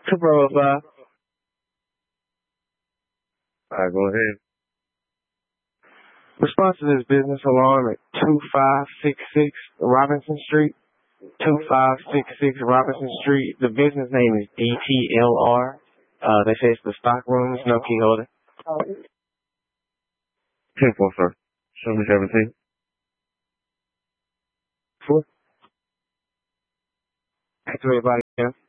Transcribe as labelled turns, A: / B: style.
A: 245.
B: All right, go ahead.
A: Response to this business alarm at 2566 Robinson Street. 2566 Robinson Street. The business name is DTLR. They say it's the stock room. It's no key holder.
B: 10-4, sir. Show me 17.
A: 4. Thanks to everybody else.